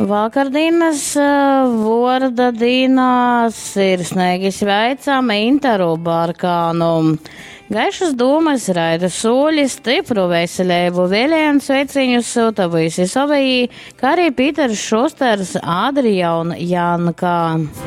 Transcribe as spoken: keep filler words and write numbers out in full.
Vakardienas vorda dīnā sirsnīgi sveicam Interu Barkānu. Gaišas domas, raida soļi, stipru veselību, vēlējumu sveiciņus sūta visi savējī, kā arī Pīters Šusters, Adrijauna Janka.